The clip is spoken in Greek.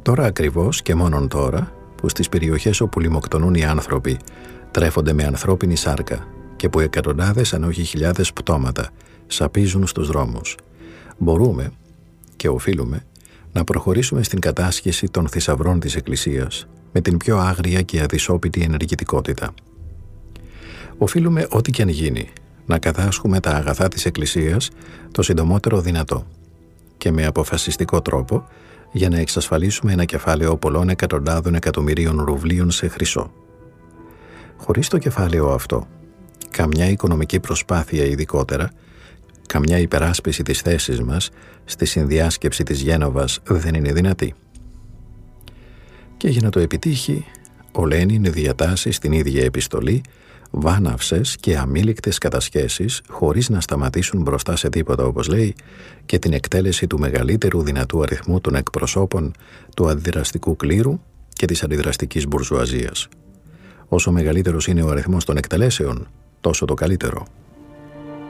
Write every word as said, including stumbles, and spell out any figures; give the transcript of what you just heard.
Τώρα ακριβώς και μόνον τώρα που στις περιοχές όπου λιμοκτονούν οι άνθρωποι τρέφονται με ανθρώπινη σάρκα και που εκατοντάδες αν όχι χιλιάδες πτώματα σαπίζουν στους δρόμους, μπορούμε και οφείλουμε να προχωρήσουμε στην κατάσχεση των θησαυρών της Εκκλησίας με την πιο άγρια και αδυσόπιτη ενεργητικότητα. Οφείλουμε ό,τι και αν γίνει να κατάσχουμε τα αγαθά της Εκκλησίας το συντομότερο δυνατό και με αποφασιστικό τρόπο για να εξασφαλίσουμε ένα κεφάλαιο πολλών εκατοντάδων εκατομμυρίων ρουβλίων σε χρυσό. Χωρίς το κεφάλαιο αυτό, καμιά οικονομική προσπάθεια ειδικότερα, καμιά υπεράσπιση της θέσης μας στη συνδιάσκεψη της Γένοβας δεν είναι δυνατή. Και για να το επιτύχει, ο Λένιν διατάσσει στην ίδια επιστολή βάναυσες και αμήλικτες κατασχέσεις χωρίς να σταματήσουν μπροστά σε τίποτα, όπως λέει, και την εκτέλεση του μεγαλύτερου δυνατού αριθμού των εκπροσώπων του αντιδραστικού κλήρου και της αντιδραστικής μπουρζουαζίας. Όσο μεγαλύτερος είναι ο αριθμός των εκτελέσεων, τόσο το καλύτερο.